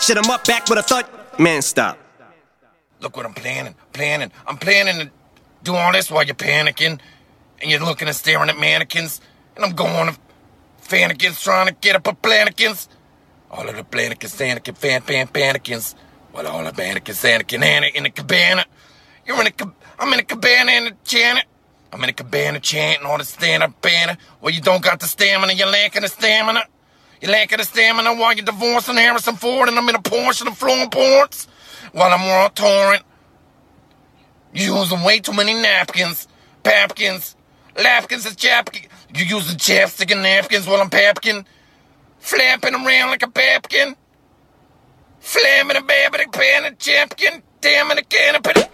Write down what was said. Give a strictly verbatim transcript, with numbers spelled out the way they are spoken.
Shit, I'm up back with a thud. Man, stop. Look what I'm planning, planning. I'm planning to do all this while you're panicking, and you're looking and staring at mannequins, and I'm going to fannikins trying to get up a planikins. All of the planikins, Anakin, fan, fan, panikins. Well, all the mannequins, Anakin, Anna in the cabana. You're in a, cab- I'm in a cabana in the chant. I'm in a cabana chanting all the stand-up banner. Well, you don't got the stamina, you're lacking the stamina. You're lacking the stamina while you're divorcing Harrison Ford, and I'm in a Porsche and flowing ports. While I'm on torrent, you're using way too many napkins, papkins, lapkins and chapkins. You're using chapstick and napkins while I'm papkin, flapping around like a papkin, flamming a babbing a pan of chapkin, damn it, a can of